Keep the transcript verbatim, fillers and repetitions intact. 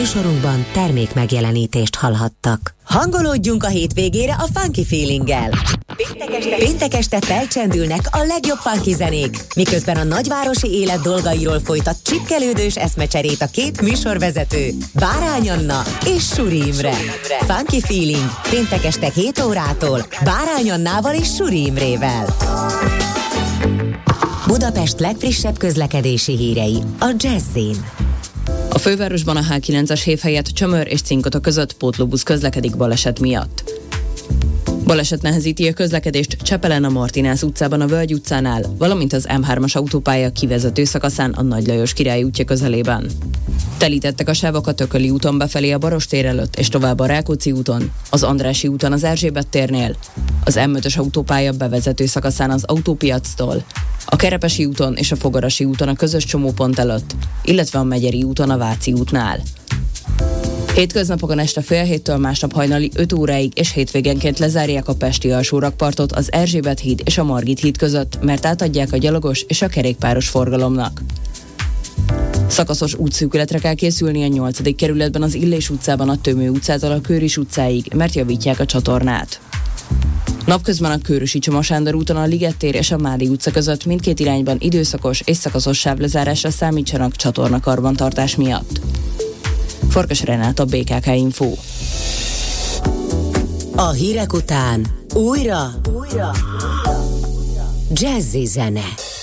Műsorunkban termék megjelenítést hallhattak. Hangolódjunk a hétvégére a Funky Feelinggel. Péntek este, péntek este felcsendülnek a legjobb funky zenék, miközben a nagyvárosi élet dolgairól folytat csipkelődős eszmecserét a két műsorvezető, Bárány Anna és Suri Imre. Funky Feeling péntek este hét órától Bárány Annával és Suri Imrével. Budapest legfrissebb közlekedési hírei a Jazzin. A fővárosban a há kilences hév helyett Csömör és Cinkota között pótlóbusz közlekedik baleset miatt. Baleset nehezíti a közlekedést Csepelen a Martinász utcában a Völgy utcánál, valamint az em hármas autópálya kivezető szakaszán a Nagy Lajos Király útja közelében. Telítettek a sávok a Tököli úton befelé a Barostér előtt, és tovább a Rákóczi úton, az Andrássy úton az Erzsébet térnél, az em ötös autópálya bevezető szakaszán az Autópiactól, a Kerepesi úton és a Fogarasi úton a közös csomópont előtt, illetve a Megyeri úton a Váci útnál. Hétköznapokon este fél héttől másnap hajnali öt óráig és hétvégenként lezárják a pesti alsórakpartot az Erzsébet híd és a Margit híd között, mert átadják a gyalogos és a kerékpáros forgalomnak. Szakaszos útszűkületre kell készülni a nyolcadik kerületben az Illés utcában a Tömő utcától a Kőris utcáig, mert javítják a csatornát. Napközben a Kőrösi Csoma Sándor úton a Liget tér és a Mádi utca között mindkét irányban időszakos és szakaszos sávlezárásra számítsanak csatornakarbantartás miatt. Farkas Renáta, bé ká ká Info. A hírek után újra, újra Jazzy zene.